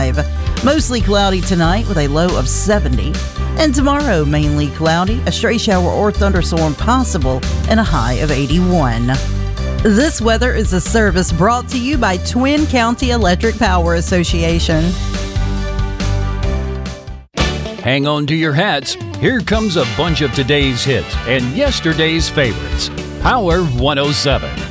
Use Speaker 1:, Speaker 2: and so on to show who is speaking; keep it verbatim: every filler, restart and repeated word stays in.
Speaker 1: sixty-five. Mostly cloudy tonight with a low of seventy. And tomorrow, mainly cloudy, a stray shower or thunderstorm possible, and a high of eighty-one. This weather is a service brought to you by Twin County Electric Power Association.
Speaker 2: Hang on to your hats. Here comes a bunch of today's hits and yesterday's favorites. Power one oh seven.